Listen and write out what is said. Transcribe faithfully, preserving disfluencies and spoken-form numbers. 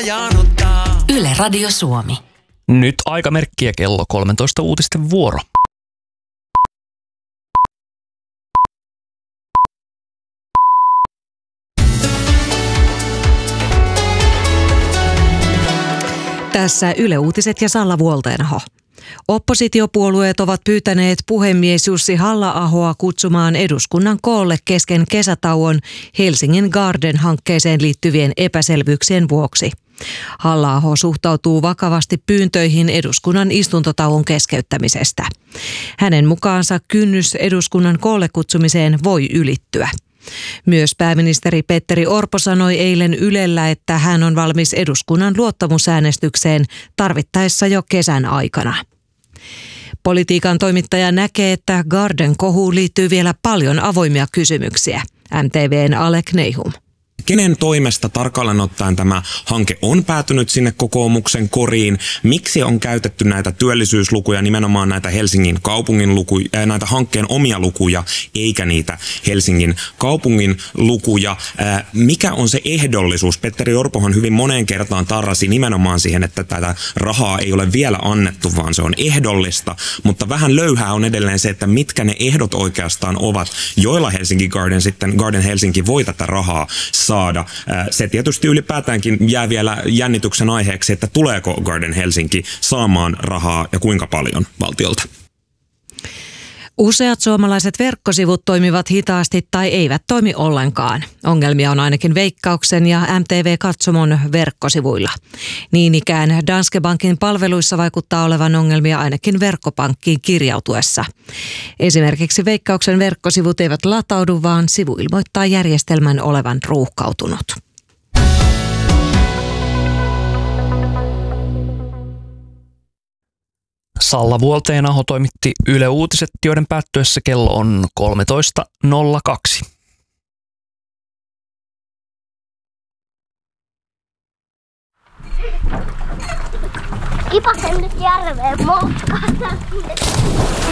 ajanottaa. Yle Radio Suomi. Nyt aikamerkkiä kello kolmetoista uutisten vuoro. Tässä Yle Uutiset ja Salla Vuolteenaho. Oppositiopuolueet ovat pyytäneet puhemies Jussi Halla-ahoa kutsumaan eduskunnan koolle kesken kesätauon Helsingin Garden-hankkeeseen liittyvien epäselvyyksien vuoksi. Halla-aho suhtautuu vakavasti pyyntöihin eduskunnan istuntotauon keskeyttämisestä. Hänen mukaansa kynnys eduskunnan koolle kutsumiseen voi ylittyä. Myös pääministeri Petteri Orpo sanoi eilen Ylellä, että hän on valmis eduskunnan luottamusäänestykseen tarvittaessa jo kesän aikana. Politiikan toimittaja näkee, että Garden-kohuun liittyy vielä paljon avoimia kysymyksiä. M T V:n Alek Neihum. Kenen toimesta tarkalleen ottaen tämä hanke on päätynyt sinne kokoomuksen koriin? Miksi on käytetty näitä työllisyyslukuja, nimenomaan näitä Helsingin kaupungin lukuja, äh, näitä hankkeen omia lukuja, eikä niitä Helsingin kaupungin lukuja? Äh, mikä on se ehdollisuus? Petteri Orpohan hyvin moneen kertaan tarrasi nimenomaan siihen, että tätä rahaa ei ole vielä annettu, vaan se on ehdollista. Mutta vähän löyhää on edelleen se, että mitkä ne ehdot oikeastaan ovat, joilla Helsinki Garden sitten, Garden Helsinki voi tätä rahaa saada. Se tietysti ylipäätäänkin jää vielä jännityksen aiheeksi, että tuleeko Garden Helsinki saamaan rahaa ja kuinka paljon valtiolta. Useat suomalaiset verkkosivut toimivat hitaasti tai eivät toimi ollenkaan. Ongelmia on ainakin Veikkauksen ja M T V-katsomon verkkosivuilla. Niin ikään Danske Bankin palveluissa vaikuttaa olevan ongelmia ainakin verkkopankkiin kirjautuessa. Esimerkiksi Veikkauksen verkkosivut eivät lataudu, vaan sivu ilmoittaa järjestelmän olevan ruuhkautunut. Salla Vuolteenaho toimitti Yle Uutiset, joiden päättyessä kello on kolmetoista nolla kaksi. Kipasen nyt järveen motkata.